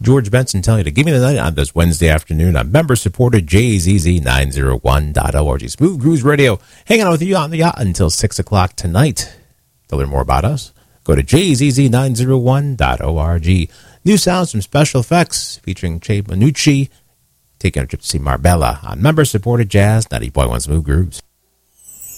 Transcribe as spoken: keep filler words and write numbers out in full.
George Benson telling you to give me the night on this Wednesday afternoon on member-supported J Z Z nine oh one dot org. Smooth Grooves Radio, hanging out with you on the yacht until six o'clock tonight. To learn more about us, go to J Z Z nine oh one dot org. New sounds from Special Effects featuring Che Manucci, taking a trip to see Marbella on member-supported Jazz ninety point one Smooth Grooves.